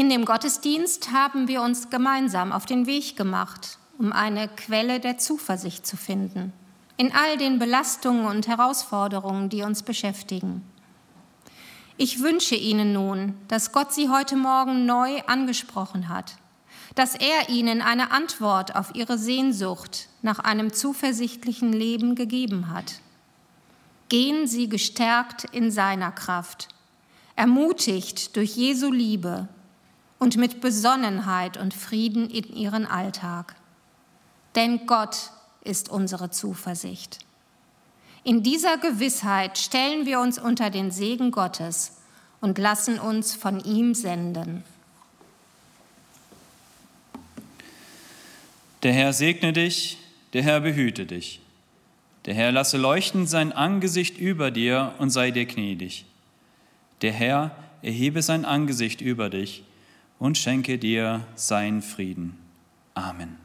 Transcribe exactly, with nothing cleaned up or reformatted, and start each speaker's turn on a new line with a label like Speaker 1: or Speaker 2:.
Speaker 1: In dem Gottesdienst haben wir uns gemeinsam auf den Weg gemacht, um eine Quelle der Zuversicht zu finden, in all den Belastungen und Herausforderungen, die uns beschäftigen. Ich wünsche Ihnen nun, dass Gott Sie heute Morgen neu angesprochen hat, dass er Ihnen eine Antwort auf Ihre Sehnsucht nach einem zuversichtlichen Leben gegeben hat. Gehen Sie gestärkt in seiner Kraft, ermutigt durch Jesu Liebe und mit Besonnenheit und Frieden in Ihren Alltag. Denn Gott ist unsere Zuversicht. In dieser Gewissheit stellen wir uns unter den Segen Gottes und lassen uns von ihm senden.
Speaker 2: Der Herr segne dich, der Herr behüte dich. Der Herr lasse leuchten sein Angesicht über dir und sei dir gnädig. Der Herr erhebe sein Angesicht über dich und schenke dir seinen Frieden. Amen.